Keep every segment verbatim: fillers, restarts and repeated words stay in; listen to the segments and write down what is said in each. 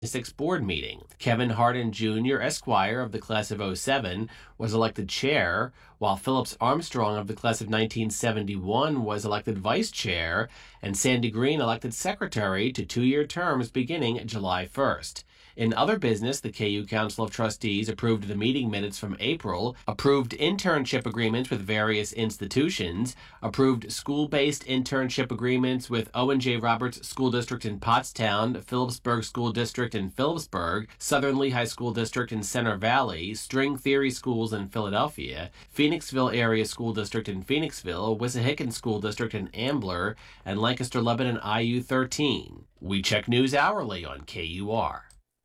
Sixth board meeting. Kevin Hardin Junior Esquire of the class of oh seven was elected chair, while Phillips Armstrong of the class of nineteen seventy-one was elected vice chair, and Sandy Green elected secretary to two-year terms beginning July first. In other business, the K U Council of Trustees approved the meeting minutes from April, approved internship agreements with various institutions, approved school-based internship agreements with Owen J. Roberts School District in Pottstown, Phillipsburg School District in Phillipsburg, Southern Lehigh School District in Center Valley, String Theory Schools in Philadelphia, Phoenixville Area School District in Phoenixville, Wissahickon School District in Ambler, and Lancaster-Lebanon I U thirteen. We check news hourly on K U R.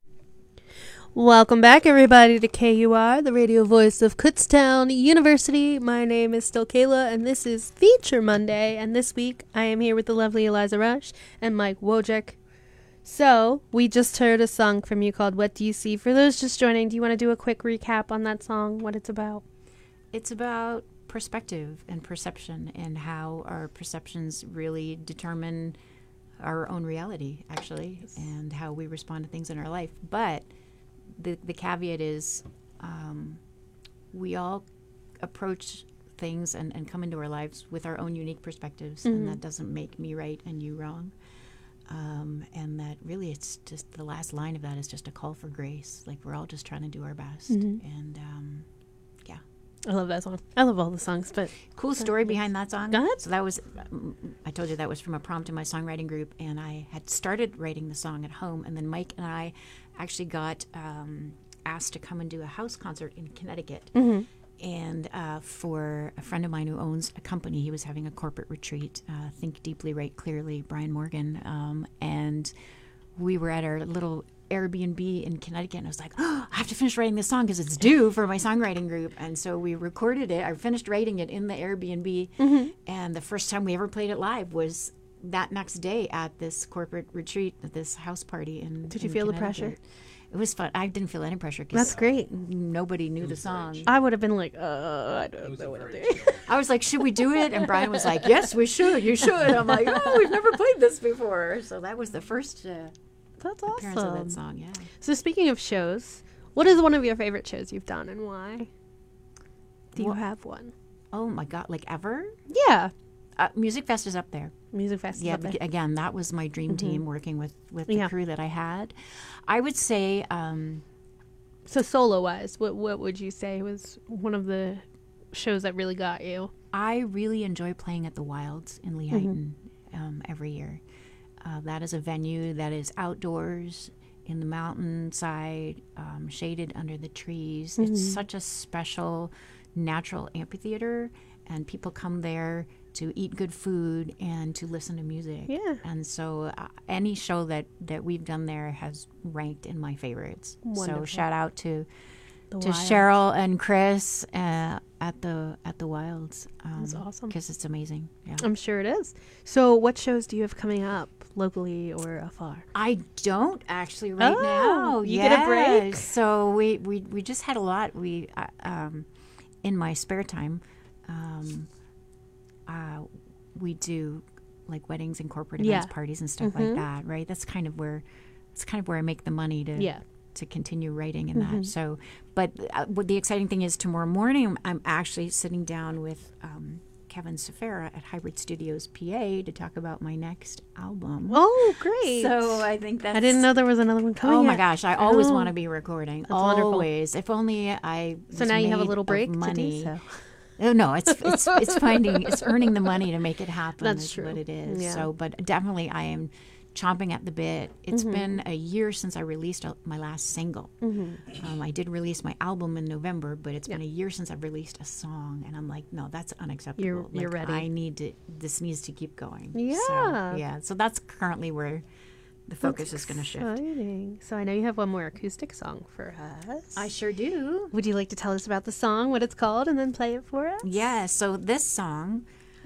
Welcome back, everybody, to K U R, the radio voice of Kutztown University. My name is still Kayla, and this is Feature Monday. And this week, I am here with the lovely Eliza Rush and Mike Wojcik. So, we just heard a song from you called What Do You See? For those just joining, do you want to do a quick recap on that song, what it's about? It's about perspective and perception and how our perceptions really determine our own reality, actually, yes. And how we respond to things in our life. But The the caveat is um, we all approach things and, and come into our lives with our own unique perspectives, mm-hmm. and that doesn't make me right and you wrong. Um, and that really it's just the last line of that is just a call for grace. Like we're all just trying to do our best. Mm-hmm. And um, yeah. I love that song. I love all the songs, but cool story yes. behind that song. Go ahead. So that was, I told you that was from a prompt in my songwriting group, and I had started writing the song at home, and then Mike and I actually got um, asked to come and do a house concert in Connecticut. Mm-hmm. And uh, for a friend of mine who owns a company, he was having a corporate retreat, uh, Think Deeply, Write Clearly, Brian Morgan. Um, and we were at our little Airbnb in Connecticut, and I was like, oh, I have to finish writing this song because it's due for my songwriting group. And so we recorded it. I finished writing it in the Airbnb. Mm-hmm. And the first time we ever played it live was that next day at this corporate retreat, at this house party in Did you in feel the pressure? It was fun. I didn't feel any pressure. Cause That's great. Nobody knew the song. I would have been like, uh, I don't know what I'm doing. I was like, should we do it? And Brian was like, yes, we should. You should. I'm like, oh, we've never played this before. So that was the first uh, That's appearance awesome. of that song. Yeah. So speaking of shows, what is one of your favorite shows you've done and why? Do you what? have one? Oh, my God. Like ever? Yeah. Uh, Music Fest is up there. Music Fest yeah, is up there. Again, that was my dream mm-hmm. team working with, with the yeah. crew that I had. I would say... Um, so solo-wise, what what would you say was one of the shows that really got you? I really enjoy playing at the Wilds in Lehighton mm-hmm. um, every year. Uh, that is a venue that is outdoors in the mountainside, um, shaded under the trees. Mm-hmm. It's such a special natural amphitheater, and people come there to eat good food and to listen to music. Yeah. And so uh, any show that, that we've done there has ranked in my favorites. Wonderful. So shout out to the to Wilds. Cheryl and Chris uh, at the at the Wilds. Um, That's awesome. Because it's amazing. Yeah. I'm sure it is. So what shows do you have coming up locally or afar? I don't actually right oh, now. You yes. get a break? So we, we, we just had a lot. We uh, um, in my spare time, um, uh, we do like weddings and corporate events, yeah. parties and stuff mm-hmm. like that, right? That's kind of where it's kind of where I make the money to yeah. to continue writing and mm-hmm. that. So, but uh, what the exciting thing is tomorrow morning, I'm actually sitting down with um, Kevin Safara at Hybrid Studios P A to talk about my next album. Oh, great! So I think that's. I didn't know there was another one coming. Oh my yet. gosh! I always oh. want to be recording. That's always. wonderful. If only I. So now you have a little break money. to do so. Oh, no, it's it's it's finding it's earning the money to make it happen. That's is true. What it is. Yeah. So, but definitely, I am chomping at the bit. It's mm-hmm. been a year since I released a, my last single. Mm-hmm. Um, I did release my album in November, but it's yeah. been a year since I've released a song, and I'm like, no, that's unacceptable. You're, like, you're ready. I need to. This needs to keep going. Yeah. So, yeah. So that's currently where the focus That's is going to shift. Exciting. So I know you have one more acoustic song for us. I sure do. Would you like to tell us about the song, what it's called, and then play it for us? Yeah. So this song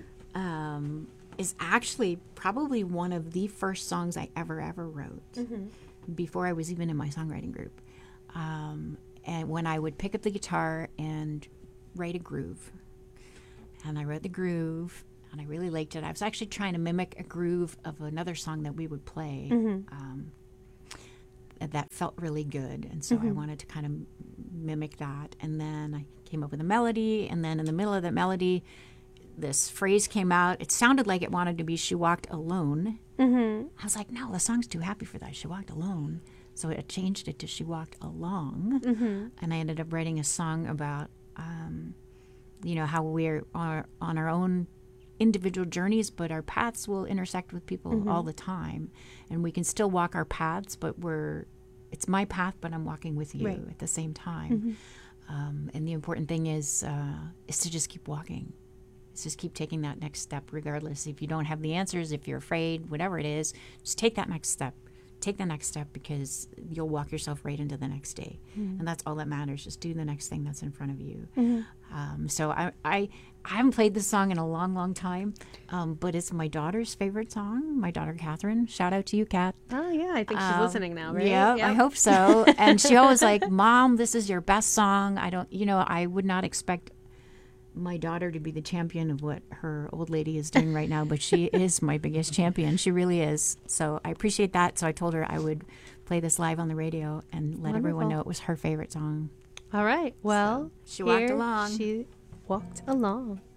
um, is actually probably one of the first songs I ever, ever wrote mm-hmm. before I was even in my songwriting group. Um, and when I would pick up the guitar and write a groove, and I wrote the groove, and I really liked it. I was actually trying to mimic a groove of another song that we would play. Mm-hmm. Um, that felt really good. And so I wanted to kind of mimic that. And then I came up with a melody. And then in the middle of the melody, this phrase came out. It sounded like it wanted to be "She Walked Alone." Mm-hmm. I was like, no, the song's too happy for that. She walked alone. So I changed it to "She Walked Along." Mm-hmm. And I ended up writing a song about, um, you know, how we're on, on our own individual journeys, but our paths will intersect with people Mm-hmm. all the time. And we can still walk our paths, but we're, it's my path, but I'm walking with you Right. at the same time. Mm-hmm. Um, and the important thing is, uh, is to just keep walking. Is just keep taking that next step, regardless. If you don't have the answers, if you're afraid, whatever it is, just take that next step. Take the next step, because you'll walk yourself right into the next day. Mm-hmm. And that's all that matters. Just do the next thing that's in front of you. Mm-hmm. Um, so I, I I haven't played this song in a long, long time, um, but it's my daughter's favorite song. My daughter, Catherine. Shout out to you, Kat. Oh, yeah. I think she's Um, listening now, right? Yeah, Yep. I hope so. And she always like, Mom, this is your best song. I don't, you know, I would not expect my daughter to be the champion of what her old lady is doing right now, but she is my biggest champion. She really is. So I appreciate that. So I told her I would play this live on the radio and let everyone Wonderful. know it was her favorite song. All right. Well, she walked here along. She walked along.